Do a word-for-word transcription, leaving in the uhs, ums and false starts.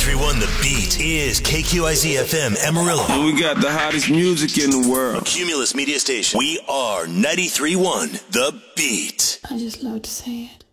ninety-three point one The Beat is K Q I Z F M Amarillo. And we got the hottest music in the world. Cumulus Media Station. We are ninety-three point one The Beat. I just love to say it.